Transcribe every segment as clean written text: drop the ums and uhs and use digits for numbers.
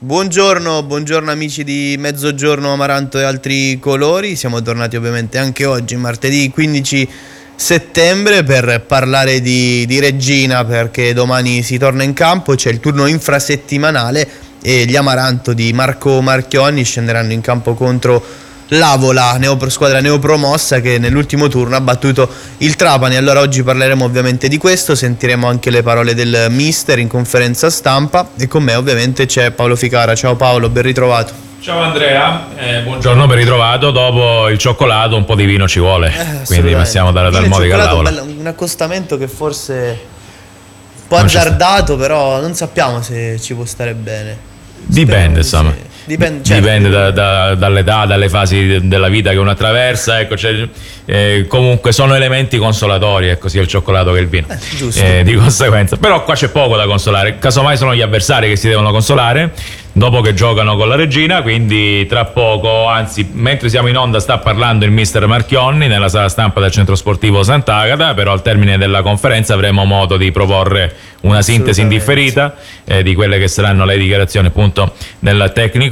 Buongiorno amici di Mezzogiorno Amaranto e altri colori. Siamo tornati ovviamente anche oggi, martedì 15 settembre, per parlare di Reggina, perché domani si torna in campo, c'è il turno infrasettimanale e gli Amaranto di Marco Marchionni scenderanno in campo contro l'Avola, squadra neopromossa, che nell'ultimo turno ha battuto il Trapani. Allora oggi parleremo ovviamente di questo, sentiremo anche le parole del mister in conferenza stampa e con me ovviamente c'è Paolo Ficara. Ciao Paolo, ben ritrovato. Ciao Andrea, buongiorno, ben ritrovato. Dopo il cioccolato un po' di vino ci vuole, quindi passiamo dal Modica all'Avola. Un accostamento che forse un po' azzardato, però non sappiamo se ci può stare bene. Dipende, insomma. Sì. Dipende dall'età, dalle fasi della vita che uno attraversa, ecco, comunque sono elementi consolatori, ecco, sia il cioccolato che il vino, giusto. Di conseguenza. Però qua c'è poco da consolare, casomai sono gli avversari che si devono consolare dopo che giocano con la Reggina, quindi tra poco, anzi mentre siamo in onda sta parlando il mister Marchionni nella sala stampa del centro sportivo Sant'Agata, però al termine della conferenza avremo modo di proporre una sintesi indifferita di quelle che saranno le dichiarazioni appunto del tecnico.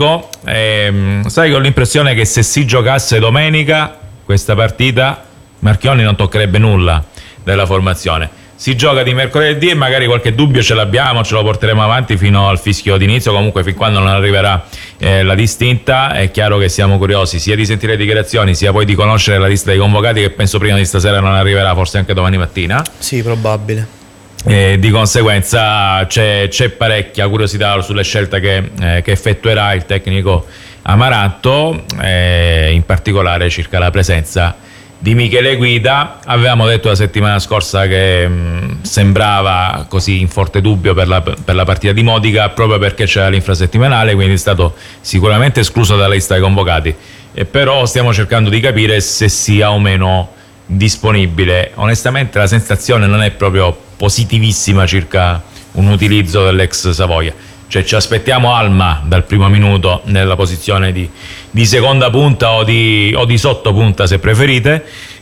Sai che ho l'impressione che se si giocasse domenica questa partita Marchionni non toccherebbe nulla della formazione. Si gioca di mercoledì e magari qualche dubbio ce l'abbiamo, ce lo porteremo avanti fino al fischio d'inizio, comunque fin quando non arriverà la distinta. È chiaro che siamo curiosi sia di sentire le dichiarazioni sia poi di conoscere la lista dei convocati, che penso prima di stasera non arriverà, forse anche domani mattina. Sì, probabile. Di conseguenza c'è parecchia curiosità sulle scelte che effettuerà il tecnico Amaranto, in particolare circa la presenza di Michele Guida. Avevamo detto la settimana scorsa che sembrava così in forte dubbio per la partita di Modica, proprio perché c'era l'infrasettimanale, quindi è stato sicuramente escluso dalla lista dei convocati, però stiamo cercando di capire se sia o meno disponibile. Onestamente la sensazione non è proprio positivissima circa un utilizzo dell'ex Savoia, cioè ci aspettiamo Alma dal primo minuto nella posizione di seconda punta o di sottopunta se preferite,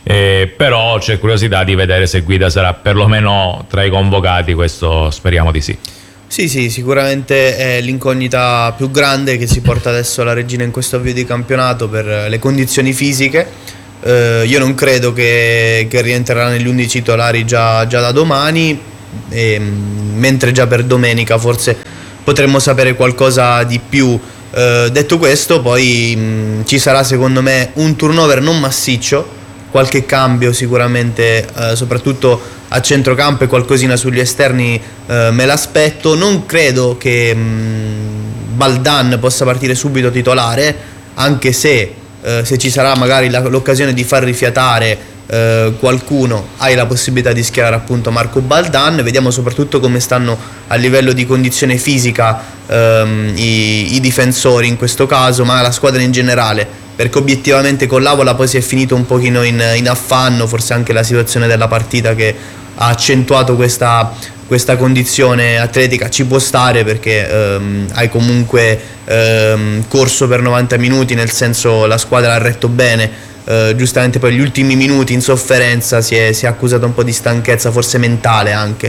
però c'è curiosità di vedere se Guida sarà perlomeno tra i convocati, questo speriamo di sì. Sì, sicuramente è l'incognita più grande che si porta adesso la Reggina in questo avvio di campionato per le condizioni fisiche. Io non credo che rientrerà negli 11 titolari già da domani, mentre già per domenica forse potremmo sapere qualcosa di più. Detto questo, poi ci sarà secondo me un turnover non massiccio, qualche cambio sicuramente, soprattutto a centrocampo, e qualcosina sugli esterni me l'aspetto. Non credo che Baldan possa partire subito titolare, anche se ci sarà magari l'occasione di far rifiatare qualcuno, hai la possibilità di schierare appunto Marco Baldan. Vediamo soprattutto come stanno a livello di condizione fisica i difensori in questo caso, ma la squadra in generale, perché obiettivamente con l'Avola poi si è finito un pochino in affanno, forse anche la situazione della partita che ha accentuato questa condizione atletica. Ci può stare perché hai comunque corso per 90 minuti, nel senso la squadra ha retto bene. Giustamente poi gli ultimi minuti in sofferenza si è accusata un po' di stanchezza, forse mentale anche,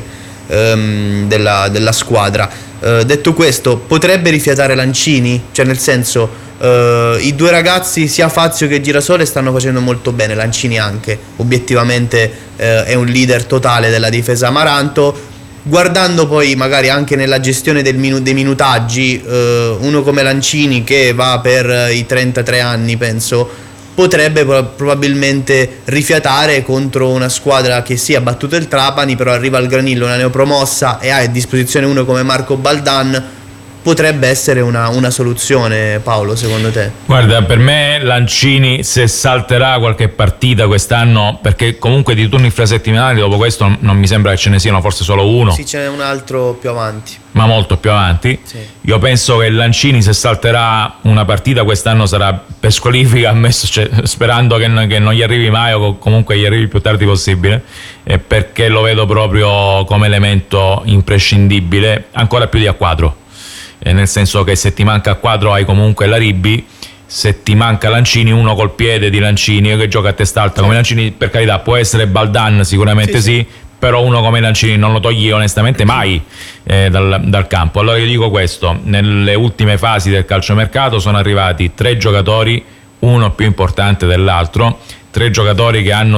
della squadra. Detto questo, potrebbe rifiatare Lancini, cioè nel senso i due ragazzi sia Fazio che Girasole stanno facendo molto bene, Lancini anche obiettivamente è un leader totale della difesa Amaranto. Guardando poi magari anche nella gestione dei minutaggi, uno come Lancini, che va per i 33 anni penso, potrebbe probabilmente rifiatare contro una squadra che sì ha battuto il Trapani, però arriva al Granillo, una neopromossa, e ha a disposizione uno come Marco Baldan. Potrebbe essere una soluzione, Paolo, secondo te? Guarda, per me Lancini, se salterà qualche partita quest'anno, perché comunque di turni infrasettimanali dopo questo non mi sembra che ce ne siano, forse solo uno. Sì, ce n'è un altro più avanti. Ma molto più avanti. Sì. Io penso che Lancini, se salterà una partita quest'anno, sarà per squalifica, ammesso, cioè, sperando che non gli arrivi mai o comunque gli arrivi il più tardi possibile, perché lo vedo proprio come elemento imprescindibile, ancora più di Acquadro. Nel senso che se ti manca Acquadro hai comunque la Ribbi, se ti manca Lancini, uno col piede di Lancini che gioca a testa alta come Lancini, per carità può essere Baldan, sicuramente sì, però uno come Lancini non lo togli onestamente mai dal campo. Allora io dico questo: nelle ultime fasi del calciomercato sono arrivati 3 giocatori, uno più importante dell'altro, 3 giocatori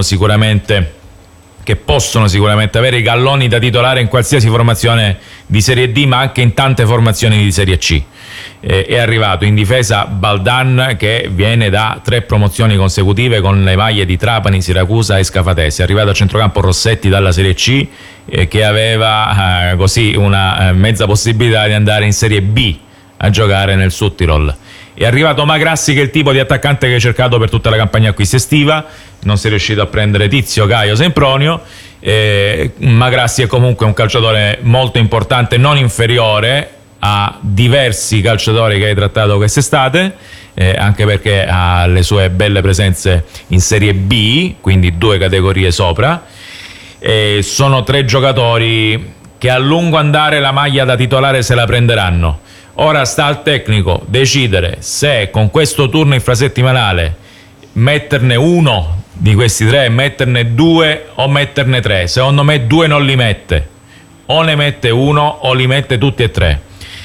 che possono sicuramente avere i galloni da titolare in qualsiasi formazione di Serie D, ma anche in tante formazioni di Serie C. È arrivato in difesa Baldan, che viene da 3 promozioni consecutive con le maglie di Trapani, Siracusa e Scafatese. È arrivato a centrocampo Rossetti dalla Serie C, che aveva così una mezza possibilità di andare in Serie B a giocare nel Südtirol. È arrivato Magrassi, che è il tipo di attaccante che hai cercato per tutta la campagna acquisti estiva. Non si è riuscito a prendere Tizio, Caio, Sempronio. Magrassi è comunque un calciatore molto importante, non inferiore a diversi calciatori che hai trattato quest'estate, anche perché ha le sue belle presenze in Serie B, quindi 2 categorie sopra. Sono 3 giocatori che a lungo andare la maglia da titolare se la prenderanno. Ora sta al tecnico decidere se con questo turno infrasettimanale metterne uno di questi 3, metterne 2 o metterne 3. Secondo me 2 non li mette, o ne mette uno o li mette tutti e 3.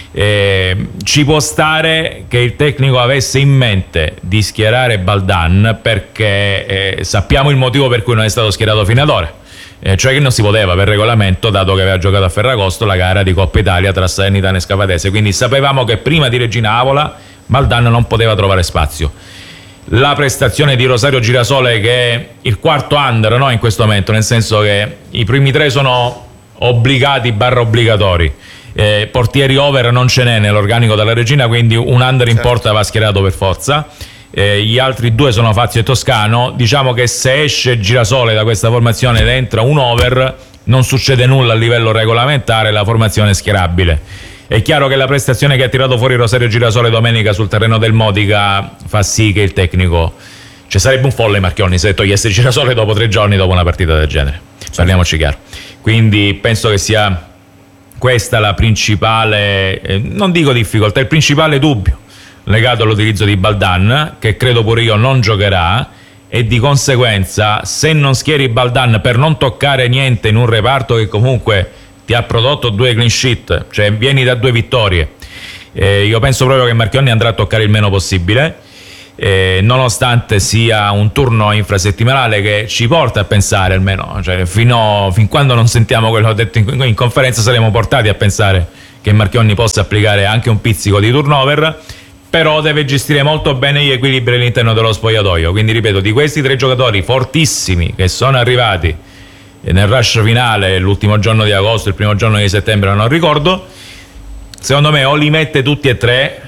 Ci può stare che il tecnico avesse in mente di schierare Baldan, perché sappiamo il motivo per cui non è stato schierato fino ad ora. Cioè che non si poteva per regolamento, dato che aveva giocato a Ferragosto la gara di Coppa Italia tra Salernitana e Scafatese, quindi sapevamo che prima di Regina Avola Baldan non poteva trovare spazio. La prestazione di Rosario Girasole, che è il quarto under, no, in questo momento, nel senso che i primi 3 sono obbligati / obbligatori, portieri over non ce n'è nell'organico della Regina, quindi un under in porta va schierato per forza. Gli altri 2 sono Fazio e Toscano. Diciamo che se esce Girasole da questa formazione ed entra un over, non succede nulla a livello regolamentare, la formazione è schierabile. È chiaro che la prestazione che ha tirato fuori Rosario Girasole domenica sul terreno del Modica fa sì che il tecnico, cioè sarebbe un folle Marchionni se togliesse Girasole dopo 3 giorni dopo una partita del genere, parliamoci chiaro. Quindi penso che sia questa la principale, non dico difficoltà, il principale dubbio legato all'utilizzo di Baldan, che credo pure io non giocherà, e di conseguenza se non schieri Baldan per non toccare niente in un reparto che comunque ti ha prodotto 2 clean sheet, cioè vieni da 2 vittorie, io penso proprio che Marchionni andrà a toccare il meno possibile, nonostante sia un turno infrasettimanale che ci porta a pensare, almeno cioè, fin quando non sentiamo quello che ho detto in conferenza, saremo portati a pensare che Marchionni possa applicare anche un pizzico di turnover, però deve gestire molto bene gli equilibri all'interno dello spogliatoio. Quindi ripeto, di questi 3 giocatori fortissimi che sono arrivati nel rush finale l'ultimo giorno di agosto, il primo giorno di settembre, non ricordo, secondo me o li mette tutti e 3,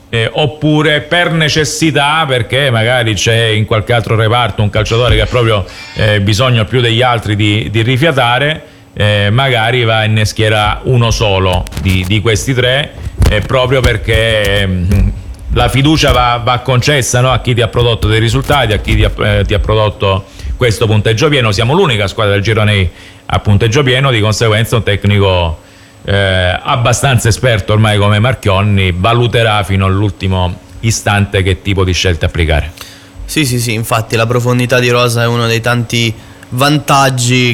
oppure per necessità, perché magari c'è in qualche altro reparto un calciatore che ha proprio bisogno più degli altri di rifiatare, magari va e ne schiera uno solo di questi 3, proprio perché la fiducia va concessa, no, a chi ti ha prodotto dei risultati, a chi ti ha prodotto questo punteggio pieno. Siamo l'unica squadra del girone a punteggio pieno, di conseguenza un tecnico abbastanza esperto ormai come Marchionni valuterà fino all'ultimo istante che tipo di scelte applicare. Sì, infatti la profondità di rosa è uno dei tanti vantaggi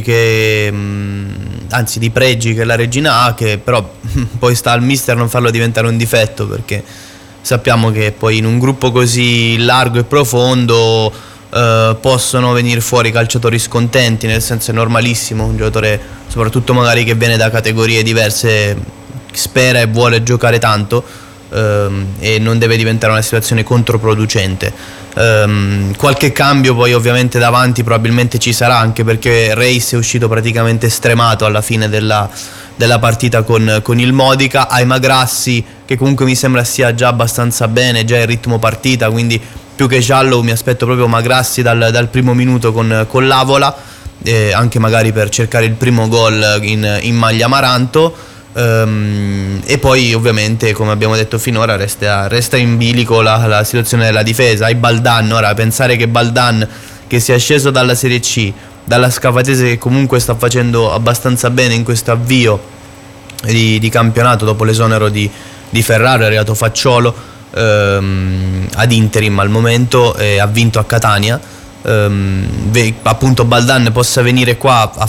anzi di pregi che la Regina ha, che però poi sta al mister non farlo diventare un difetto, perché sappiamo che poi in un gruppo così largo e profondo possono venire fuori calciatori scontenti, nel senso è normalissimo, un giocatore soprattutto magari che viene da categorie diverse spera e vuole giocare tanto, e non deve diventare una situazione controproducente. Qualche cambio poi ovviamente davanti probabilmente ci sarà, anche perché Reis è uscito praticamente stremato alla fine della partita con il Modica. Hai Magrassi che comunque mi sembra sia già abbastanza bene, già in ritmo partita, quindi più che Giallo mi aspetto proprio Magrassi dal primo minuto con l'Avola, anche magari per cercare il primo gol in maglia Amaranto. E poi ovviamente, come abbiamo detto finora, resta in bilico la situazione della difesa. Hai Baldan, ora pensare che Baldan, che sia sceso dalla Serie C, dalla Scafatese, che comunque sta facendo abbastanza bene in questo avvio di campionato dopo l'esonero di Ferraro, è arrivato Facciolo ad interim al momento, ha vinto a Catania, appunto Baldan possa venire qua a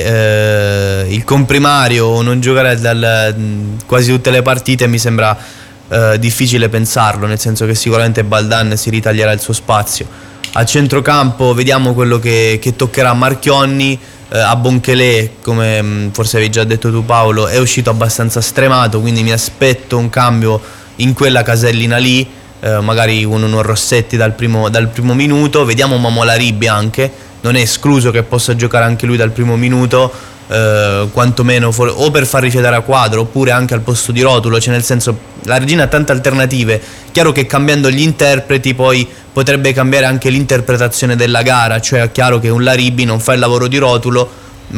fare il comprimario o non giocare quasi tutte le partite mi sembra difficile pensarlo, nel senso che sicuramente Baldan si ritaglierà il suo spazio. A centrocampo vediamo quello che toccherà Marchionni. A Bonkelè, come forse avevi già detto tu Paolo, è uscito abbastanza stremato, quindi mi aspetto un cambio in quella casellina lì, magari un Rossetti dal primo minuto. Vediamo Momola Ribbi anche, non è escluso che possa giocare anche lui dal primo minuto, quantomeno o per far rifiatare a Quadro oppure anche al posto di Rotulo, cioè nel senso la Regina ha tante alternative. Chiaro che cambiando gli interpreti poi potrebbe cambiare anche l'interpretazione della gara, cioè è chiaro che un Laribbi non fa il lavoro di Rotulo,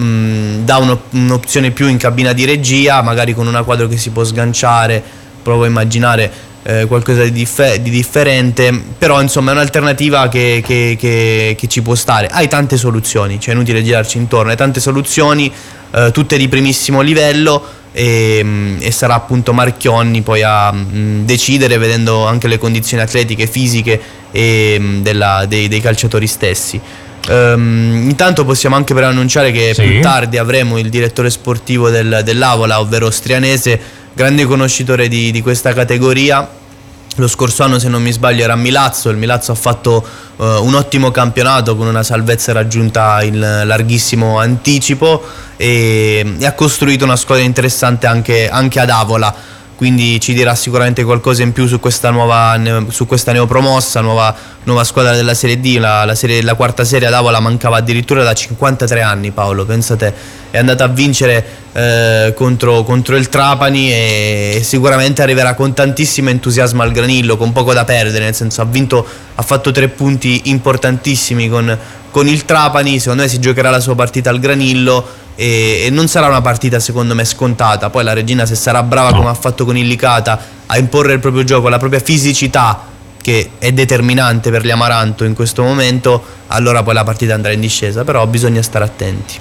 dà un'opzione più in cabina di regia, magari con una Quadro che si può sganciare, provo a immaginare qualcosa di differente, però insomma è un'alternativa che ci può stare. Hai tante soluzioni, cioè è inutile girarci intorno, hai tante soluzioni, tutte di primissimo livello, e sarà appunto Marchionni poi a decidere, vedendo anche le condizioni atletiche, fisiche e dei calciatori stessi. Intanto possiamo anche però annunciare che più tardi avremo il direttore sportivo dell'Avola, ovvero Strianese, grande conoscitore di questa categoria. Lo scorso anno, se non mi sbaglio, era a Milazzo. Il Milazzo ha fatto un ottimo campionato con una salvezza raggiunta in larghissimo anticipo e ha costruito una squadra interessante anche ad Avola. Quindi ci dirà sicuramente qualcosa in più su questa neopromossa, nuova squadra della Serie D. La quarta serie ad Avola mancava addirittura da 53 anni, Paolo, pensate, è andata a vincere contro il Trapani e sicuramente arriverà con tantissimo entusiasmo al Granillo, con poco da perdere, nel senso ha fatto 3 punti importantissimi con il Trapani. Secondo me si giocherà la sua partita al Granillo e non sarà una partita secondo me scontata. Poi la Regina, se sarà brava come ha fatto con il Licata a imporre il proprio gioco, la propria fisicità, che è determinante per gli Amaranto in questo momento, allora poi la partita andrà in discesa, però bisogna stare attenti.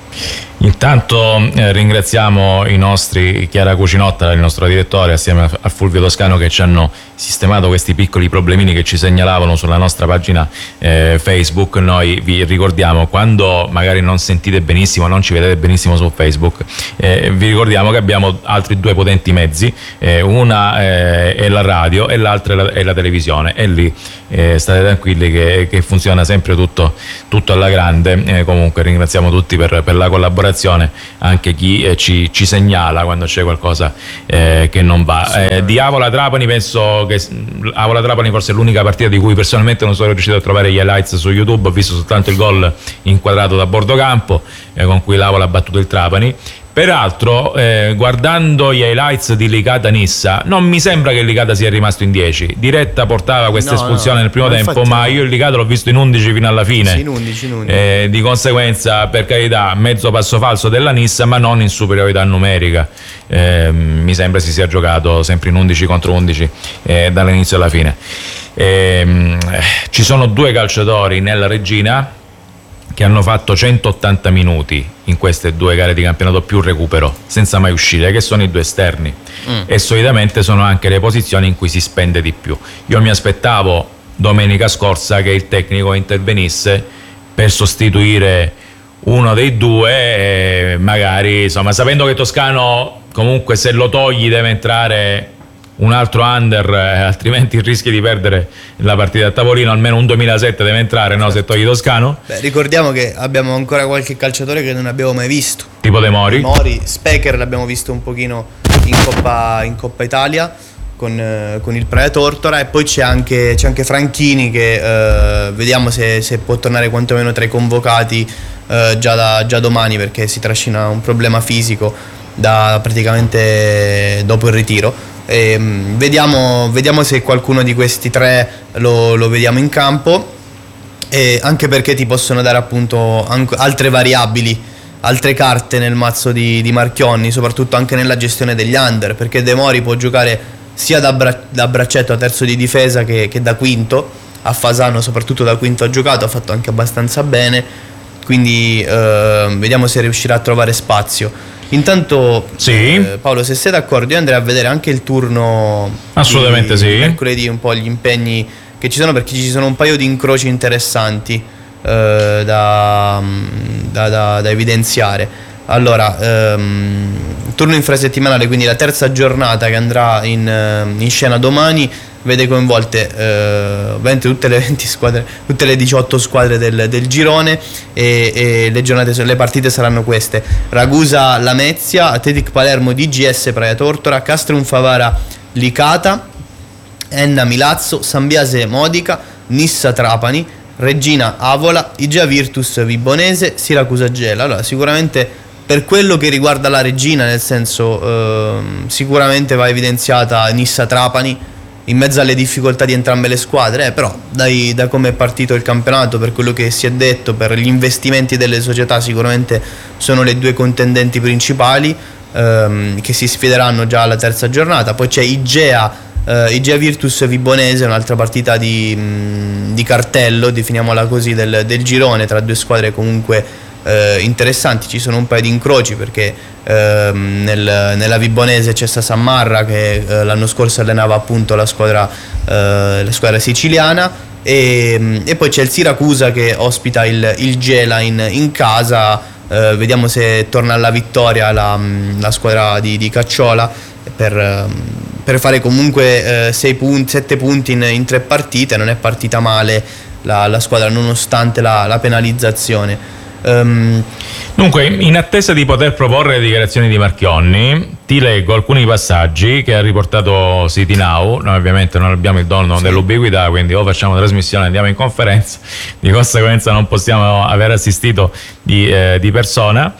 Intanto ringraziamo i nostri Chiara Cucinotta, il nostro direttore, assieme a Fulvio Toscano, che ci hanno sistemato questi piccoli problemini che ci segnalavano sulla nostra pagina Facebook. Noi vi ricordiamo, quando magari non sentite benissimo, non ci vedete benissimo su Facebook, vi ricordiamo che abbiamo altri 2 potenti mezzi, una è la radio e l'altra è la televisione, e lì state tranquilli che funziona sempre tutto alla grande. Comunque ringraziamo tutti per la collaborazione, anche chi ci segnala quando c'è qualcosa che non va. Di Avola Trapani, penso che Avola Trapani forse è l'unica partita di cui personalmente non sono riuscito a trovare gli highlights su YouTube. Ho visto soltanto il gol inquadrato da bordo campo con cui l'Avola ha battuto il Trapani. Peraltro, guardando gli highlights di Licata Nissa, non mi sembra che il Licata sia rimasto in 10. Diretta portava questa espulsione nel primo tempo, ma io il Licata l'ho visto in 11 fino alla fine. Sì, in 11. Di conseguenza, per carità, mezzo passo falso della Nissa, ma non in superiorità numerica. Mi sembra si sia giocato sempre in 11 contro 11 dall'inizio alla fine. Ci sono 2 calciatori nella Regina che hanno fatto 180 minuti in queste 2 gare di campionato più recupero senza mai uscire, che sono i 2 esterni, e solitamente sono anche le posizioni in cui si spende di più. Io mi aspettavo domenica scorsa che il tecnico intervenisse per sostituire uno dei 2, magari, insomma, sapendo che Toscano comunque se lo togli deve entrare un altro under, altrimenti rischi di perdere la partita a tavolino. Almeno un 2007 deve entrare, no? Se togli Toscano. Ricordiamo che abbiamo ancora qualche calciatore che non abbiamo mai visto, tipo De Mori. Specker l'abbiamo visto un pochino in Coppa Italia con il Praia Tortora, e poi c'è anche Franchini che vediamo se può tornare quantomeno tra i convocati già domani, perché si trascina un problema fisico da praticamente dopo il ritiro. Vediamo se qualcuno di questi 3 lo vediamo in campo, anche perché ti possono dare appunto altre variabili, altre carte nel mazzo di Marchionni, soprattutto anche nella gestione degli under, perché De Mori può giocare sia da braccetto a terzo di difesa che da quinto. A Fasano soprattutto da quinto ha giocato, ha fatto anche abbastanza bene, quindi vediamo se riuscirà a trovare spazio. Intanto Paolo, se sei d'accordo, io andrei a vedere anche il turno assolutamente di mercoledì, un po' gli impegni che ci sono, perché ci sono un paio di incroci interessanti. da evidenziare. Allora, turno infrasettimanale, quindi la terza giornata che andrà in scena domani, vede coinvolte ovviamente tutte le 20 squadre, tutte le 18 squadre del girone, e le partite saranno queste: Ragusa Lamezia, Athletic Palermo DGS Praia Tortora, Castrum Favara Licata, Enna Milazzo, Sambiase Modica, Nissa Trapani, Regina Avola, Igea Virtus Vibonese, Siracusa Gela. Allora, sicuramente per quello che riguarda la Regina, nel senso, sicuramente va evidenziata Nissa Trapani in mezzo alle difficoltà di entrambe le squadre, però da come è partito il campionato, per quello che si è detto, per gli investimenti delle società, sicuramente sono le due contendenti principali che si sfideranno già alla terza giornata. Poi c'è Igea Virtus Vibonese, un'altra partita di cartello, definiamola così, del girone, tra due squadre comunque interessanti. Ci sono un paio di incroci, perché nella Vibonese c'è Sammarra che l'anno scorso allenava appunto la squadra siciliana, e poi c'è il Siracusa che ospita il Gela in casa. Vediamo se torna alla vittoria la squadra di Cacciola per fare comunque 7 punti in 3 partite. Non è partita male la squadra, nonostante la penalizzazione. Dunque, in attesa di poter proporre le dichiarazioni di Marchionni, ti leggo alcuni passaggi che ha riportato City Now. Noi ovviamente non abbiamo il dono dell'ubiquità, quindi o facciamo trasmissione, andiamo in conferenza, di conseguenza non possiamo aver assistito di persona.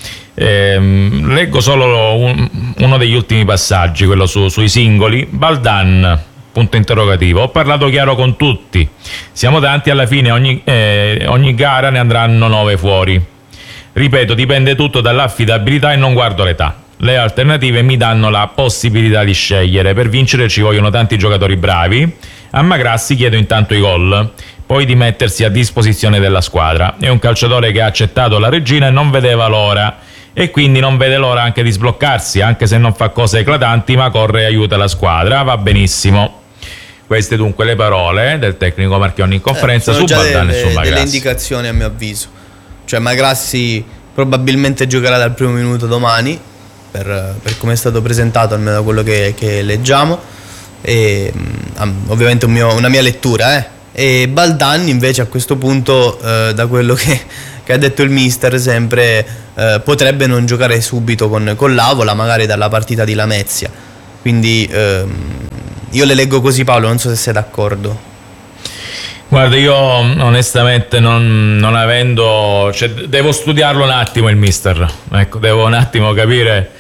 Leggo solo uno degli ultimi passaggi, quello sui singoli. Baldan, punto interrogativo: ho parlato chiaro con tutti, siamo tanti, alla fine ogni gara ne andranno 9 fuori. Ripeto, dipende tutto dall'affidabilità e non guardo l'età. Le alternative mi danno la possibilità di scegliere. Per vincere ci vogliono tanti giocatori bravi. A Magrassi chiedo intanto i gol, poi di mettersi a disposizione della squadra. È un calciatore che ha accettato la Regina e non vedeva l'ora, e quindi non vede l'ora anche di sbloccarsi, anche se non fa cose eclatanti, ma corre e aiuta la squadra. Va benissimo. Queste dunque le parole del tecnico Marchionni in conferenza su Baldan e su Magrassi. Delle indicazioni, a mio avviso. Cioè, Magrassi probabilmente giocherà dal primo minuto domani, per come è stato presentato, almeno da quello che leggiamo, e ovviamente una mia lettura. E Baldan invece a questo punto, da quello che ha detto il mister sempre, potrebbe non giocare subito con l'Avola, magari dalla partita di Lamezia. Quindi io le leggo così, Paolo, non so se sei d'accordo. Guarda, io onestamente non avendo, cioè, devo studiarlo un attimo il mister, ecco, devo un attimo capire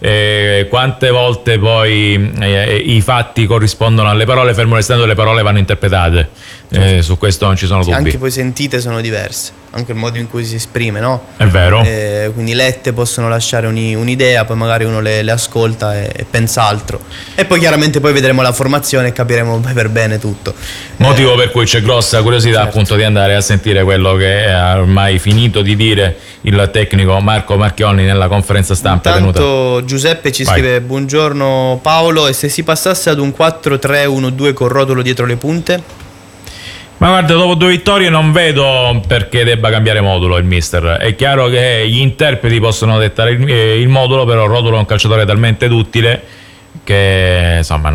quante volte poi i fatti corrispondono alle parole, fermo restando le parole vanno interpretate. Su questo non ci sono dubbi. Anche poi sentite sono diverse, anche il modo in cui si esprime, no? È vero. Quindi lette possono lasciare un'idea, poi magari uno le ascolta e pensa altro, e poi chiaramente poi vedremo la formazione e capiremo per bene tutto. Motivo per cui c'è grossa curiosità, certo, appunto, di andare a sentire quello che ha ormai finito di dire il tecnico Marco Marchionni nella conferenza stampa tenuta. Intanto Giuseppe ci scrive: buongiorno Paolo, e se si passasse ad un 4-3-1-2 con Rotolo dietro le punte? Ma guarda, dopo 2 vittorie non vedo perché debba cambiare modulo il mister. È chiaro che gli interpreti possono dettare il modulo, però Rotolo è un calciatore talmente duttile che insomma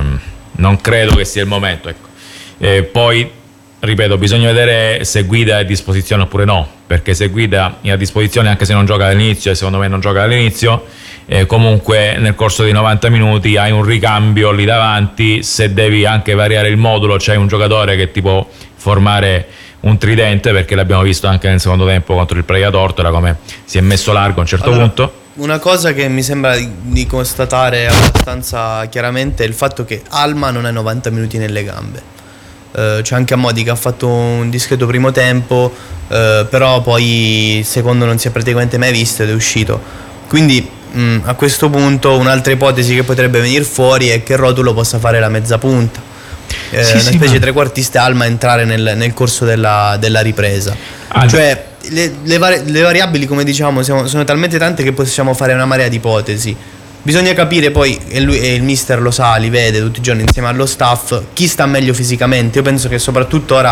non credo che sia il momento, ecco. Poi ripeto, bisogna vedere se Guida è a disposizione oppure no, perché se Guida è a disposizione, anche se non gioca all'inizio, e secondo me non gioca all'inizio, comunque nel corso dei 90 minuti hai un ricambio lì davanti. Se devi anche variare il modulo, c'è un giocatore che ti può formare un tridente, perché l'abbiamo visto anche nel secondo tempo contro il Praia Tortora come si è messo largo a un certo punto. Una cosa che mi sembra di constatare abbastanza chiaramente è il fatto che Alma non ha 90 minuti nelle gambe. C'è anche Ammodi che ha fatto un discreto primo tempo, però poi il secondo non si è praticamente mai visto ed è uscito. Quindi a questo punto un'altra ipotesi che potrebbe venire fuori è che Rotolo possa fare la mezza punta, una specie di trequartista Alma, entrare nel corso della ripresa. Cioè le variabili, come diciamo, sono talmente tante che possiamo fare una marea di ipotesi. Bisogna capire poi, e il mister lo sa, li vede tutti i giorni insieme allo staff, chi sta meglio fisicamente. Io penso che soprattutto ora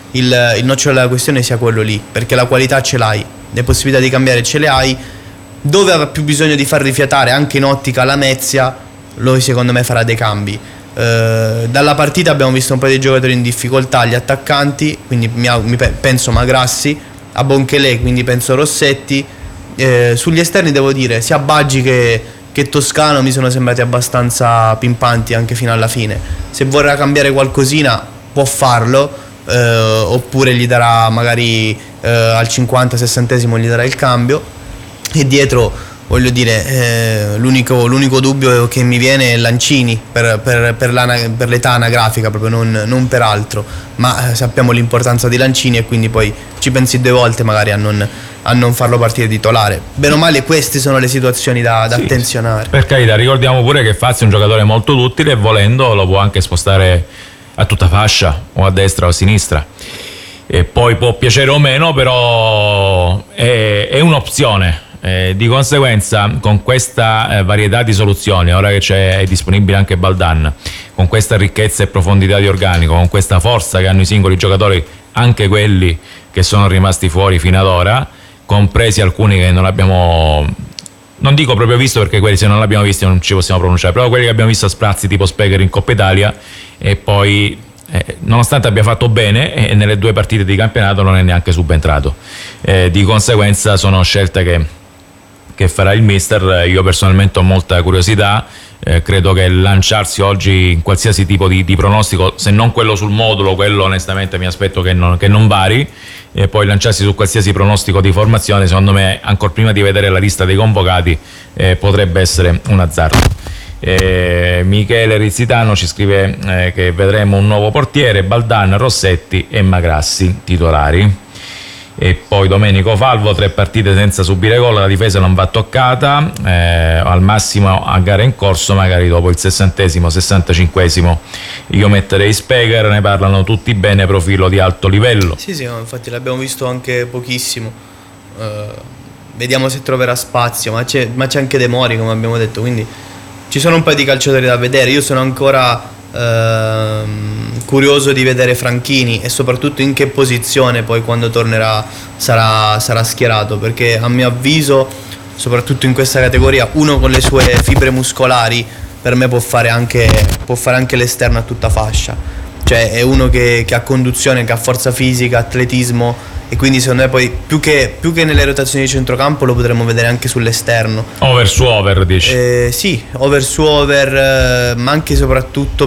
il nocciolo della questione sia quello lì, perché la qualità ce l'hai, le possibilità di cambiare ce le hai. Dove aveva più bisogno di far rifiatare anche in ottica Lamezia, lui secondo me farà dei cambi. Dalla partita abbiamo visto un paio di giocatori in difficoltà, gli attaccanti, quindi penso Magrassi, a Bonchele, quindi penso Rossetti. Sugli esterni devo dire sia Baggi che Toscano mi sono sembrati abbastanza pimpanti anche fino alla fine. Se vorrà cambiare qualcosina può farlo, oppure gli darà magari al 50-60esimo gli darà il cambio. E dietro, voglio dire, l'unico dubbio che mi viene è Lancini per l'età anagrafica, proprio non per altro, ma sappiamo l'importanza di Lancini e quindi poi ci pensi due volte magari a non farlo partire titolare. Bene o male queste sono le situazioni da attenzionare. Per carità, ricordiamo pure che Fazio è un giocatore molto duttile e volendo lo può anche spostare a tutta fascia o a destra o a sinistra, e poi può piacere o meno, però è un'opzione. Di conseguenza, con questa varietà di soluzioni, ora che è disponibile anche Baldan, con questa ricchezza e profondità di organico, con questa forza che hanno i singoli giocatori, anche quelli che sono rimasti fuori fino ad ora, compresi alcuni che non abbiamo, non dico proprio visto, perché quelli se non l'abbiamo visti non ci possiamo pronunciare, però quelli che abbiamo visto a sprazzi tipo Speger in Coppa Italia, e poi nonostante abbia fatto bene nelle 2 partite di campionato non è neanche subentrato. Di conseguenza sono scelte che farà il mister. Io personalmente ho molta curiosità, credo che lanciarsi oggi in qualsiasi tipo di pronostico, se non quello sul modulo, quello onestamente mi aspetto che non vari, e poi lanciarsi su qualsiasi pronostico di formazione, secondo me ancora prima di vedere la lista dei convocati potrebbe essere un azzardo. Michele Rizzitano ci scrive che vedremo un nuovo portiere, Baldan, Rossetti e Magrassi titolari. E poi Domenico Falvo, 3 partite senza subire gol, la difesa non va toccata, al massimo a gara in corso, magari dopo il 60esimo, 65esimo io metterei Speger, ne parlano tutti bene, profilo di alto livello. Sì, no, infatti l'abbiamo visto anche pochissimo, vediamo se troverà spazio, ma c'è anche De Mori, come abbiamo detto, quindi ci sono un paio di calciatori da vedere. Io sono ancora curioso di vedere Franchini e soprattutto in che posizione poi quando tornerà sarà schierato, perché a mio avviso, soprattutto in questa categoria, uno con le sue fibre muscolari per me può fare anche l'esterno a tutta fascia, cioè è uno che ha conduzione, che ha forza fisica, atletismo, e quindi secondo me poi più che nelle rotazioni di centrocampo lo potremmo vedere anche sull'esterno. Over su over, dici? Sì, over su over, ma anche e soprattutto